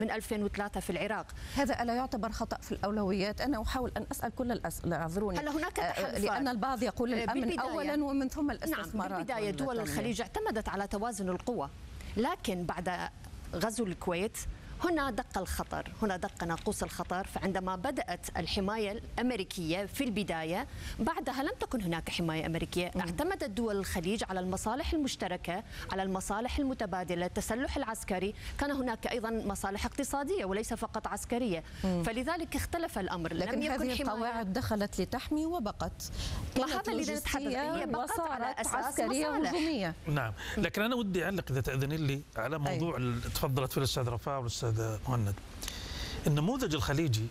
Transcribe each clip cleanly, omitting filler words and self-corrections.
من 2003 في العراق. هذا ألا يعتبر خطأ في الأولويات؟ أنا أحاول أن أسأل كل الأسئلة، اعذروني. هل هناك تحالفات؟ لأن البعض يقول الأمن أولا ومن ثم الاستثمارات. نعم، بالبداية دول الخليج اعتمدت على توازن القوى، لكن بعد غزو الكويت هنا دق الخطر، هنا دق ناقوس الخطر. فعندما بدأت الحماية الأمريكية في البداية، بعدها لم تكن هناك حماية أمريكية. اعتمدت دول الخليج على المصالح المشتركة، على المصالح المتبادلة، التسلح العسكري. كان هناك أيضا مصالح اقتصادية وليس فقط عسكرية. فلذلك اختلف الأمر. لكن لم يكن هذه القواعد دخلت لتحمي وبقت. هذا اللي نتحدث، هي بقت على أساس عسكرية وهجومية. نعم، لكن أنا ودي أعلق إذا تأذنين لي على موضوع اللي تفضلت فيه الأستاذ رفاعة والأستاذ مهند. النموذج الخليجي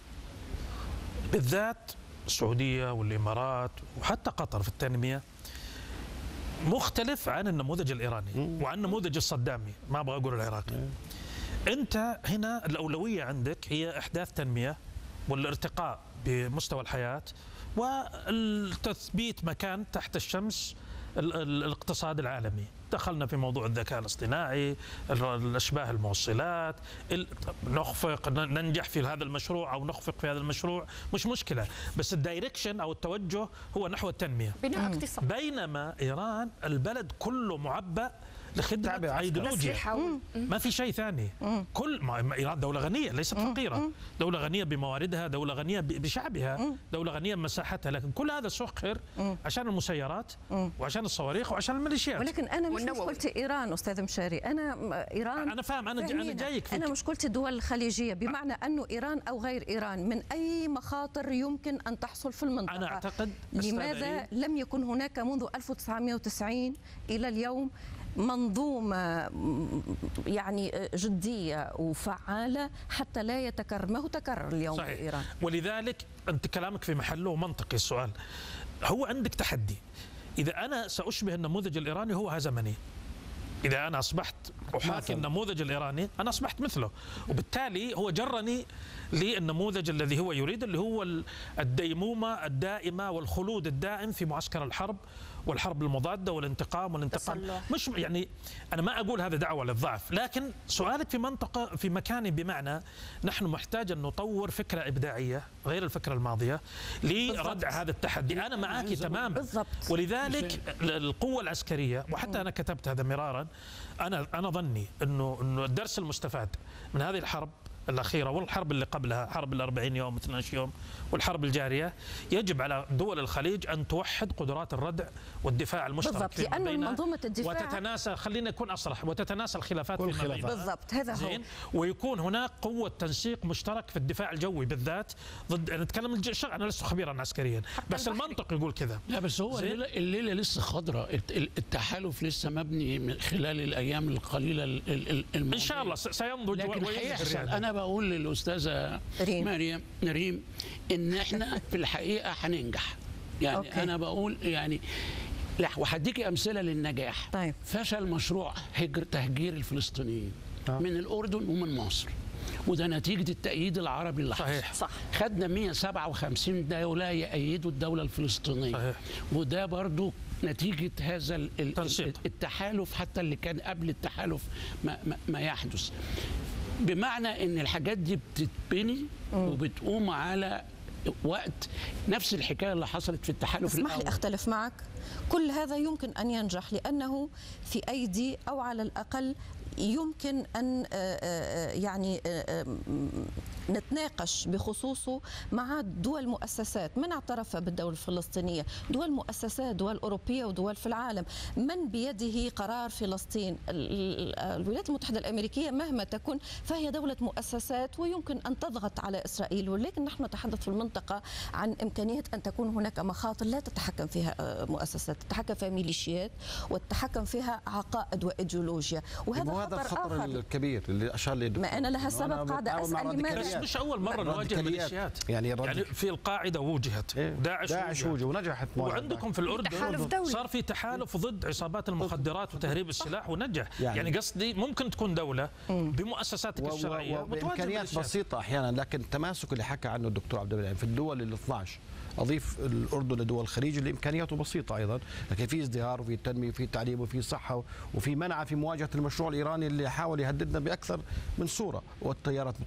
بالذات السعودية والإمارات وحتى قطر في التنمية مختلف عن النموذج الإيراني وعن النموذج الصدامي، ما أبغى أقول العراقي. أنت هنا الأولوية عندك هي إحداث تنمية والارتقاء بمستوى الحياة والتثبيت مكان تحت الشمس الاقتصاد العالمي. دخلنا في موضوع الذكاء الاصطناعي، الاشباه الموصلات، نخفق ننجح في هذا المشروع او نخفق في هذا المشروع مش مشكله، بس الدايركشن او التوجه هو نحو التنميه، بناء اقتصاد. بينما ايران البلد كله معبأ لخدمة ايديولوجيا، ما في شيء ثاني. كل ما ايران دوله غنيه ليست فقيره، دوله غنيه بمواردها، دوله غنيه بشعبها، دوله غنيه بمساحتها، لكن كل هذا سخر عشان المسيرات وعشان الصواريخ وعشان الميليشيات. ولكن انا مش مشكلتي ايران استاذ مشاري، انا ايران انا فاهم، انا جايك فيك. انا مشكلتي الدول الخليجيه، بمعنى انه ايران او غير ايران من اي مخاطر يمكن ان تحصل في المنطقه. انا اعتقد لماذا لم يكن هناك منذ 1990 الى اليوم منظومة يعني جدية وفعالة حتى لا يتكرر ما هو تكرر اليوم صحيح. في إيران. ولذلك أنت كلامك في محله ومنطقي. السؤال هو عندك تحدي، إذا أنا سأشبه النموذج الإيراني هو زمني، إذا أنا أصبحت أحاكي النموذج الإيراني أنا أصبحت مثله، وبالتالي هو جرني للنموذج الذي هو يريد، اللي هو الديمومة الدائمة والخلود الدائم في معسكر الحرب والحرب المضادة والانتقام والانتقام. مش يعني أنا ما أقول هذا دعوة للضعف، لكن سؤالك في منطقة في مكان، بمعنى نحن محتاج أن نطور فكرة إبداعية غير الفكرة الماضية لردع هذا التحدي. أنا معك تماما بالضبط. ولذلك القوة العسكرية، وحتى أنا كتبت هذا مرارا، أنا ظني أنه الدرس المستفاد من هذه الحرب الأخيرة والحرب اللي قبلها، حرب ال40 يوم 12 يوم والحرب الجارية، يجب على دول الخليج أن توحد قدرات الردع والدفاع المشترك بالضبط، لأن منظومة الدفاع وتتناسى، خلينا نكون أصرح، وتتناسى الخلافات فيما بينها. بالضبط، هذا هو. ويكون هناك قوة تنسيق مشترك في الدفاع الجوي بالذات ضد، أنا أتكلم أنا لست خبيرا عسكريا بس المنطق يقول كذا. لا بس هو الليلة لسه خضراء، التحالف لسه مبني من خلال الأيام القليلة الماضية. إن شاء الله سينضج. لكن هيحصل. أنا بقول للأستاذة ريم إن إحنا في الحقيقة هننجح. يعني أوكي. أنا بقول يعني وهديكي أمثلة للنجاح. طيب. فشل مشروع تهجير الفلسطينيين من الأردن ومن مصر، وده نتيجة التأييد العربي اللي حصل. صح. خدنا 157 دولة يأيدوا الدولة الفلسطينية. صحيح. وده برضو نتيجة هذا التحالف، حتى اللي كان قبل التحالف ما يحدث. بمعنى ان الحاجات دي بتتبني وبتقوم على وقت. نفس الحكايه اللي حصلت في التحالف اسمح لي اختلف معك، كل هذا يمكن ان ينجح لانه في ايدي، او على الاقل يمكن ان يعني نتناقش بخصوصه مع دول مؤسسات. من اعترف بالدولة الفلسطينية؟ دول مؤسسات، دول أوروبية ودول في العالم. من بيده قرار فلسطين؟ الولايات المتحدة الأمريكية مهما تكن فهي دولة مؤسسات ويمكن أن تضغط على إسرائيل، ولكن نحن نتحدث في المنطقة عن إمكانية أن تكون هناك مخاطر لا تتحكم فيها مؤسسات، تتحكم فيها ميليشيات وتتحكم فيها عقائد وإيديولوجيا، وهذا الخطر الكبير اللي اشار لي. ما انا لها سبب قاعده اسال لماذا. مش اول مره نواجه الميليشيات، يعني في القاعده وجهت، داعش وجه ونجحت، وعندكم في الاردن صار في تحالف ضد عصابات المخدرات وتهريب السلاح ونجح. يعني قصدي ممكن تكون دوله بمؤسساتك الشرعيه وامكانيات بسيطه احيانا، لكن التماسك اللي حكى عنه الدكتور عبد المنعم في الدول ال 12، اضيف الاردن لدول الخليج اللي امكانياته بسيطه ايضا، لكن في ازدهار وفي تنميه وفي تعليم وفي صحه وفي منع في مواجهه المشروع الايراني اللي حاول يهددنا باكثر من صوره، والتيارات